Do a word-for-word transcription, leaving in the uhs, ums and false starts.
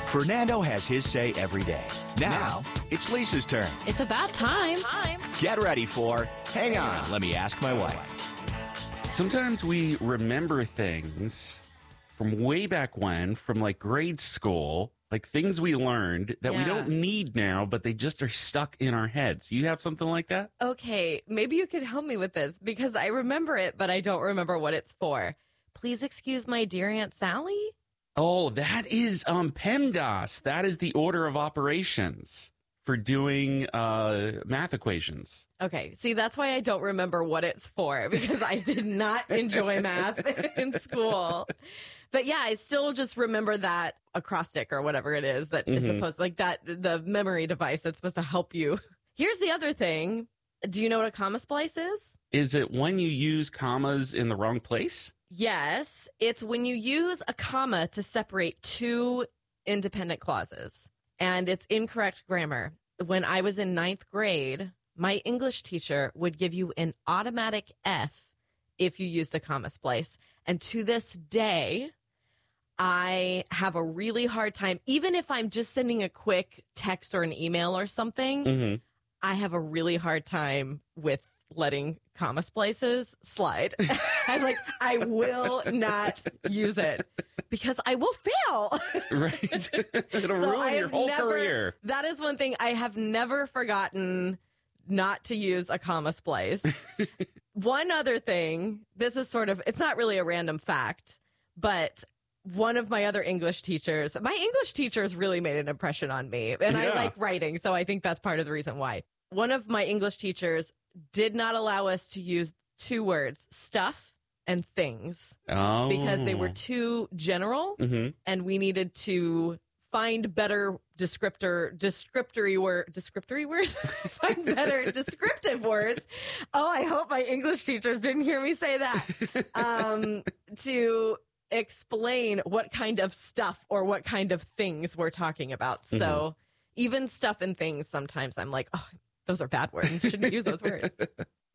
Fernando has his say every day. Now, it's Lisa's turn. It's about time. Get ready for Hang On, Let Me Ask My Wife. Sometimes we remember things from way back when, from like grade school, like things we learned that Yeah. we don't need now, but they just are stuck in our heads. You have something like that? Okay, maybe you could help me with this because I remember it, but I don't remember what it's for. Please excuse my dear Aunt Sally. Oh, that is um, PEMDAS. That is the order of operations for doing uh, math equations. Okay, see, that's why I don't remember what it's for because I did not enjoy math in school. But yeah, I still just remember that acrostic or whatever it is that is Mhm. supposed, like that, the memory device that's supposed to help you. Here's the other thing. Do you know what a comma splice is? Is it when you use commas in the wrong place? Yes, it's when you use a comma to separate two independent clauses, and it's incorrect grammar. When I was in ninth grade, my English teacher would give you an automatic F if you used a comma splice. And to this day, I have a really hard time, even if I'm just sending a quick text or an email or something, Mm-hmm. I have a really hard time with letting comma splices slide. I'm like, I will not use it because I will fail. Right. It'll So ruin I your have whole never- career. That is one thing I have never forgotten not to use a comma splice. One other thing, this is sort of, it's not really a random fact, but one of my other English teachers, my English teachers really made an impression on me. And I Yeah. like writing, so I think that's part of the reason why. One of my English teachers did not allow us to use two words, stuff and things, Oh. because they were too general Mm-hmm. and we needed to find better descriptor, descriptory word, descriptory words, find better descriptive words. Oh, I hope my English teachers didn't hear me say that. Um, to explain what kind of stuff or what kind of things we're talking about. So Mhm. even stuff and things, sometimes I'm like, oh, those are bad words. Shouldn't use those words.